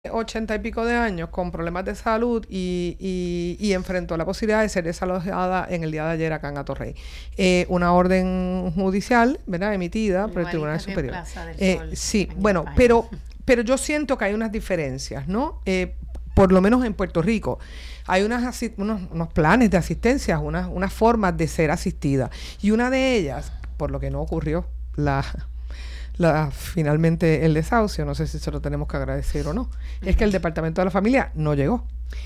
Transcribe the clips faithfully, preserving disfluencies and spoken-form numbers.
ochenta y pico de años con problemas de salud y, y, y enfrentó la posibilidad de ser desalojada en el día de ayer acá en Atorrey. Eh, una orden judicial, ¿verdad?, emitida por el Tribunal Superior. Eh, sí, bueno, pero, pero yo siento que hay unas diferencias, ¿no? Eh, por lo menos en Puerto Rico. Hay unas unos, unos planes de asistencia, unas, unas formas de ser asistida. Y una de ellas, por lo que no ocurrió, la... La, finalmente el desahucio, no sé si se lo tenemos que agradecer o no, uh-huh. es que el Departamento de la Familia no llegó.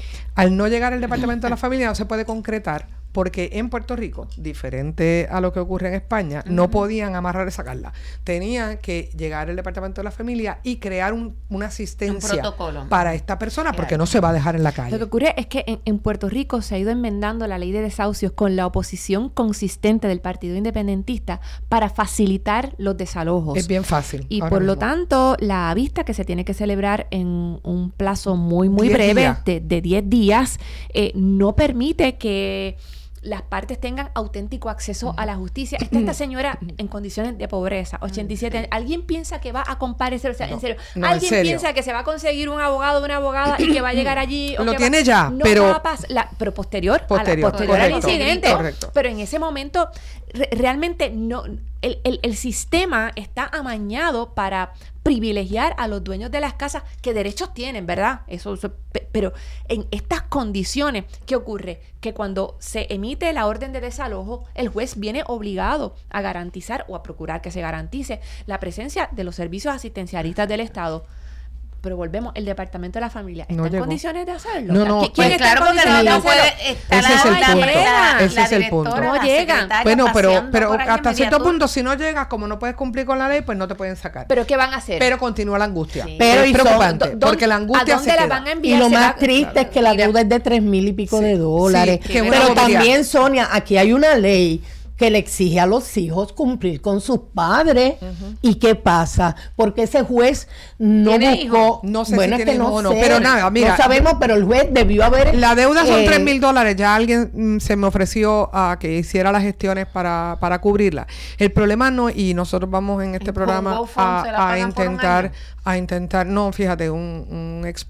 Al no llegar el Departamento de la Familia no se puede concretar porque en Puerto Rico, diferente a lo que ocurre en España, uh-huh. no podían amarrar y sacarla. Tenían que llegar el Departamento de la Familia y crear un, una asistencia un para esta persona claro. porque no se va a dejar en la calle. Lo que ocurre es que en, en Puerto Rico se ha ido enmendando la ley de desahucios con la oposición consistente del Partido Independentista para facilitar los desalojos. Es bien fácil. Y por mismo. lo tanto, la vista que se tiene que celebrar en un plazo muy, muy breve de, de diez días, eh, no permite que las partes tengan auténtico acceso uh-huh. a la justicia. Está esta señora en condiciones de pobreza, ochenta y siete años. ¿Alguien piensa que va a comparecer? O sea, no, en serio. No, ¿Alguien en serio? piensa que se va a conseguir un abogado o una abogada y que va a llegar allí? O Lo que tiene va, ya, no pero... Va a pas- la, pero posterior, posterior, a la, posterior correcto, al incidente. Correcto. Pero en ese momento, re- realmente no... El, el, el sistema está amañado para privilegiar a los dueños de las casas que derechos tienen, ¿verdad? Eso, eso, pero en estas condiciones, ¿qué ocurre? Que cuando se emite la orden de desalojo, el juez viene obligado a garantizar o a procurar que se garantice la presencia de los servicios asistencialistas del Estado. Pero volvemos, el Departamento de la Familia ¿está no en llegó. condiciones de hacerlo? No, no, ¿Quién pues está claro, en condiciones porque no de hacerlo? puede estar ese es el la, punto. la, Ese la es el punto. No llegan. Bueno, pero, pero por hasta cierto inmediato. punto, si no llegas, como no puedes cumplir con la ley, pues no te pueden sacar. ¿Pero qué van a hacer? Pero continúa la angustia. Sí. Pero es y preocupante, son, porque la angustia ¿a dónde se la queda. van a enviar? Y lo Se más va- triste claro. es que la Mira. deuda es de tres mil y pico Sí, de dólares. sí, qué Pero buena también, bobería. Sonia, aquí hay una ley que le exige a los hijos cumplir con sus padres. Uh-huh. ¿Y qué pasa? Porque ese juez no ¿Tiene buscó... hijos? No sé bueno, si es que tiene no hijos o no, sé. pero nada, mira. No sabemos, pero el juez debió haber... La deuda son eh, tres mil dólares. Ya alguien mm, se me ofreció a que hiciera las gestiones para, para cubrirla. El problema no, y nosotros vamos en este ¿En programa GoFund se la a, a pagan por un intentar, año? a intentar, no, fíjate, un, un ex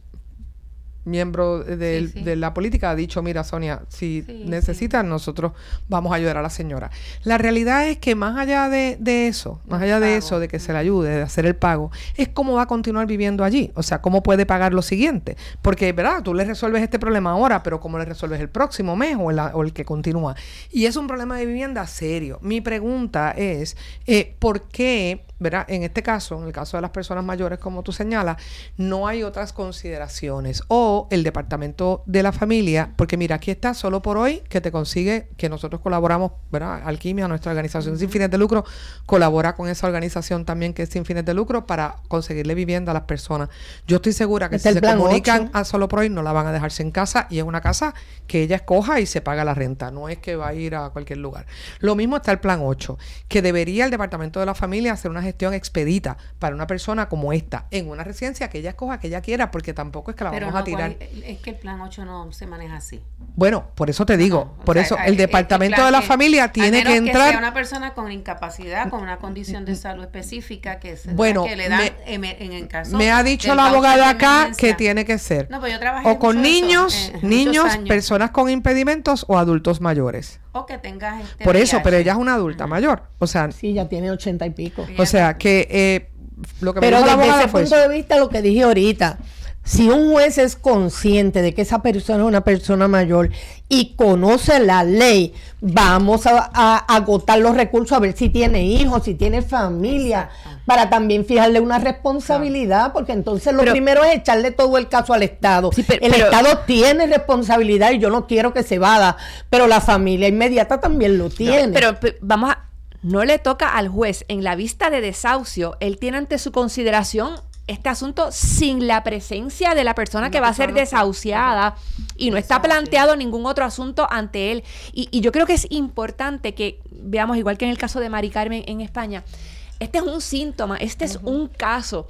miembro de, Sí, sí. de la política ha dicho, mira, Sonia, si Sí, necesitas, sí. nosotros vamos a ayudar a la señora. La realidad es que más allá de, de eso, más El allá de pago. eso, de que se le ayude, de hacer el pago, es cómo va a continuar viviendo allí. O sea, cómo puede pagar lo siguiente. Porque, ¿verdad? Tú le resuelves este problema ahora, pero cómo le resuelves el próximo mes o el, o el que continúa. Y es un problema de vivienda serio. Mi pregunta es, eh, ¿por qué, ¿verdad? En este caso, en el caso de las personas mayores, como tú señalas, no hay otras consideraciones? O el Departamento de la Familia, porque mira, aquí está solo por hoy que te consigue, que nosotros colaboramos, ¿verdad? Alquimia, nuestra organización uh-huh. sin fines de lucro, colabora con esa organización también que es sin fines de lucro para conseguirle vivienda a las personas. Yo estoy segura que Está si el se plan comunican ocho. a solo por hoy no la van a dejarse en casa y es una casa que ella escoja y se paga la renta, no es que va a ir a cualquier lugar. Lo mismo está el plan ocho, que debería el Departamento de la Familia hacer una gestión expedita para una persona como esta, en una residencia que ella escoja, que ella quiera, porque tampoco es que la Pero vamos no, a tirar. cuál- es que el plan ocho no se maneja así. Bueno, por eso te digo, No, o por sea, eso hay- el Departamento plan de la que- Familia tiene a menos que entrar. Que sea una persona con incapacidad, con una condición de salud específica que, se, Bueno, que le dan me- en, en el caso. Me ha dicho del la voucher abogada de acá emergencia. que tiene que ser No, pues yo trabajé o con mucho eso, niños, eh, muchos niños, años. personas con impedimentos o adultos mayores. O que tengas este Por eso, V I H. pero ella es una adulta mayor. O sea, Sí, ya tiene ochenta y pico. o sea que eh, lo que me Pero dijo la desde abogada ese fue punto eso. de vista, lo que dije ahorita, si un juez es consciente de que esa persona es una persona mayor y conoce la ley, vamos a, a agotar los recursos a ver si tiene hijos, si tiene familia, Exacto. para también fijarle una responsabilidad, porque entonces lo Pero- primero es echarle todo el caso al Estado. Sí, pero- el pero- Estado tiene responsabilidad y yo no quiero que se vada, pero la familia inmediata también lo tiene. Pero, pero vamos a... No le toca al juez, en la vista de desahucio, él tiene ante su consideración este asunto sin la presencia de la persona que va a ser desahuciada y no está planteado ningún otro asunto ante él. Y, y yo creo que es importante que veamos, igual que en el caso de Mari Carmen en España, este es un síntoma, este es un caso.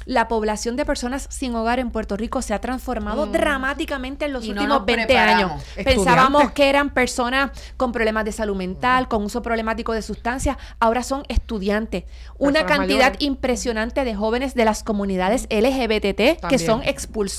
la población de personas sin hogar en Puerto Rico se ha transformado mm. dramáticamente en los y no últimos nos veinte preparamos. años. Estudiantes. Pensábamos que eran personas con problemas de salud mental, con uso problemático de sustancias, ahora son estudiantes. Una Personas cantidad mayores. impresionante de jóvenes de las comunidades L G B T T que También. son expulsados